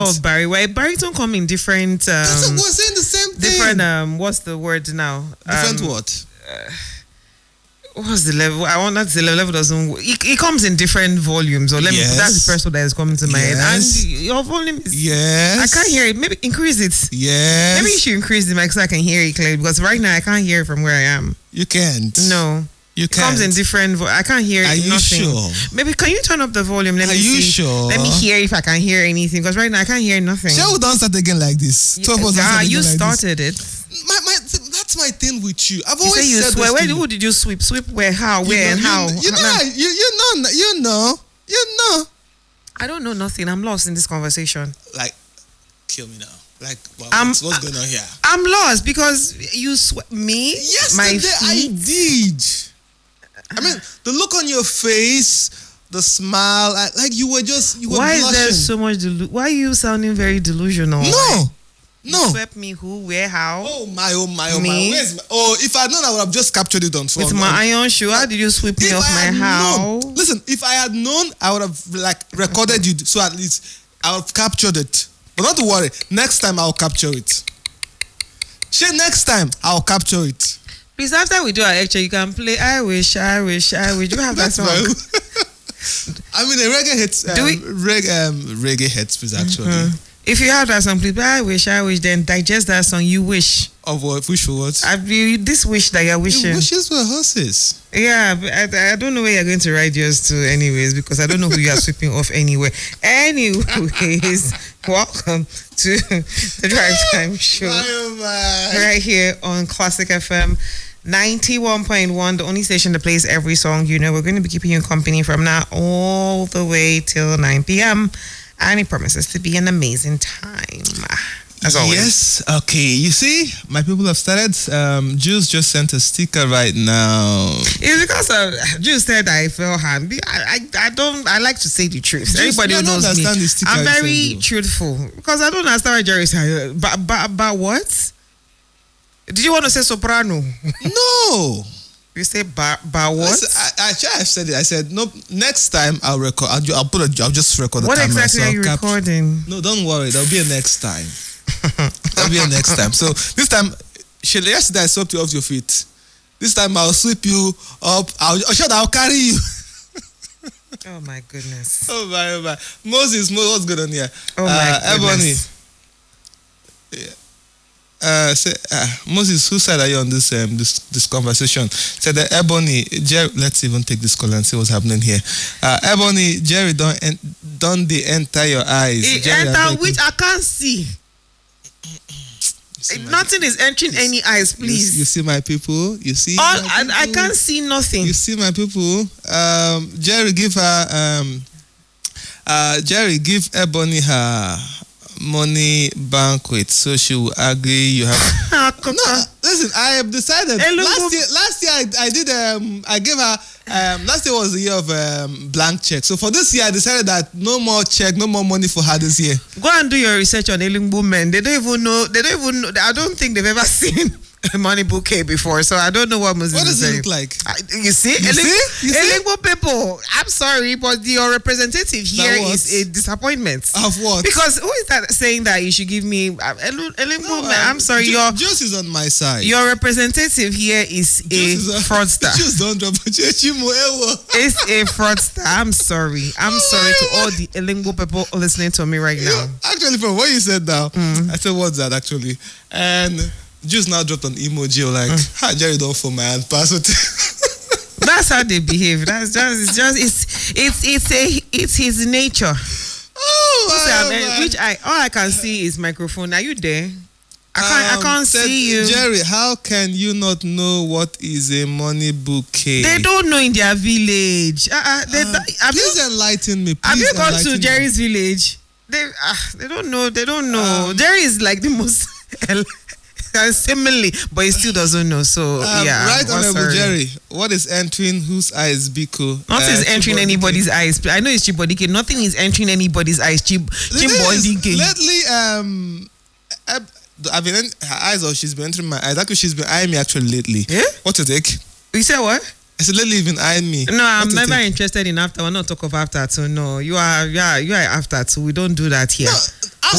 Oh, Barry. Well, baritone come in different. We're saying the same thing. Different. What's the word now? Different what? What's the level? I want that the level doesn't. It comes in different volumes. Or let me. That's the first one that is coming to my head. And your volume is. Yes. I can't hear it. Maybe increase it. Yes. Maybe you should increase the mic so I can hear it clearly. Because right now I can't hear it from where I am. You can't. No. You can't. It comes in different. I can't hear. Are you nothing. sure? Maybe can you turn up the volume? Let me see. Are you sure? Let me hear if I can hear anything. Because right now I can't hear nothing. Shall we don't start again like this? You started it. That's my thing with you. I've You always say you said swear. this. Who did you sweep? Sweep where? How? Where and how? You know. I don't know nothing. I'm lost in this conversation. Like, kill me now. Like, what's going on here? I'm lost because you me. Yesterday I did. I mean, the look on your face, the smile, like you were Why blushing. is there so much why are you sounding very delusional? No. You swept me who, where, how? Oh my. Me? If I had known, I would have just captured it on phone. With my iron shoe, how did you sweep me off my house? Listen, if I had known, I would have recorded you, so at least I would have captured it. But not to worry, next time I'll capture it. Next time I'll capture it. Please, after we do our lecture, you can play I wish. Do you have that song? I mean, a reggae hits. Reggae hits, please, actually. Mm-hmm. If you have that song, please, I wish, then digest that song. You wish. Of what? Wish for what? This wish that you're wishing. Wishes for horses. Yeah, but I don't know where you're going to ride yours to anyways, because I don't know who you are sweeping off anywhere. Anyways, welcome to the Drive Time Show. Right here on Classic FM 91.1, the only station that plays every song. We're going to be keeping you company from now all the way till 9 p.m. And it promises to be an amazing time. As always. Yes, okay. You see, my people have started. Jules just sent a sticker right now. It's because Jules said I fell hand. I like to say the truth. Everybody who knows me. I'm very truthful. Because I don't understand what Jerry said. But what? Did you want to say soprano? No. You say what? I said it. I said no. Next time I'll record. I'll just record the What camera. What exactly are you recording? No, don't worry. There'll be a next time. There'll be a next time. So this time, yesterday I swept you off your feet. This time I'll sweep you up. I'll carry you. Oh my goodness. Oh my. Moses, what's going on here? Oh my goodness. Ebony. Moses, whose side are you on this conversation? Said that Ebony, Jerry, let's even take this call and see what's happening here. Ebony, Jerry, don't they enter your eyes? Enter which I can't see. Nothing is entering any eyes, please. You see my people? You see? I can't see nothing. You see my people? Jerry, give Ebony her money banquet, so she will agree you have. No, listen, I have decided. Last year I did. I gave her. Last year was the year of blank check. So for this year, I decided that no more check, no more money for her this year. Go and do your research on Elingbo men. They don't even know. I don't think they've ever seen a money bouquet before, so I don't know what Moses is saying. What does it look like? You see? Elingbo people, I'm sorry, but your representative here is a disappointment. Of what? Because who is that saying that you should give me Elingbo men? I'm sorry, Juice is on my side. Your representative here is a fraudster. Juice don't drop It's a fraudster. I'm sorry to all the Elingbo people listening to me right now. Actually, from what you said now, I said, what's that actually? And Juice now dropped an emoji like, Jerry don't for my hand password. That's how they behave. It's his nature. All I can see is microphone. Are you there? I can't see you. Jerry, how can you not know what is a money bouquet? They don't know in their village. Please enlighten me. Have you gone to Jerry's village? They don't know. Jerry is like the most similarly, but he still doesn't know. So right, Honorable Jerry, what is entering whose eyes, Biko? Nothing is entering anybody's eyes. I know it's Chibodike. Nothing is entering anybody's eyes. Chibodike. Lately, I've been her eyes, or she's been entering my eyes. Actually, she's been eyeing me actually lately. Yeah? What's your take? You said what? I said, let even eye me. No, I'm never interested in after. We're not talk of after. So no, you are after. So we don't do that here. No,